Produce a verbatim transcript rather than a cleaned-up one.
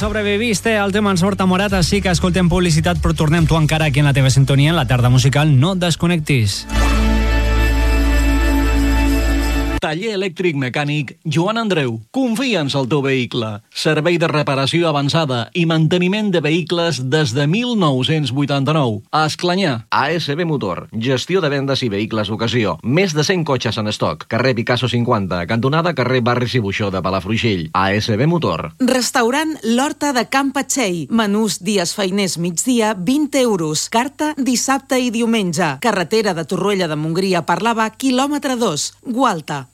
Sobreviviste, el tema ens sort amorat, així que escoltem publicitat, però tornem tu encara aquí en la teva sintonia, en la tarda musical, no et desconnectis. Taller elèctric mecànic Joan Andreu. Confia'ns al teu vehicle. Servei de reparació avançada i manteniment de vehicles des de mil nou-cents vuitanta-nou. A Esclanyà. A S B Motor. Gestió de vendes i vehicles d'ocasió. Més de cent cotxes en estoc. Carrer Picasso cinquanta, cantonada carrer Barris i Buixó de Palafrugell. A S B Motor. Restaurant L'Horta de Can Patxell. Menús dies feiners migdia, vint euros. Carta dissabte i diumenge. Carretera de Torroella de Montgrí a Parlavà, quilòmetre dos. Gualta.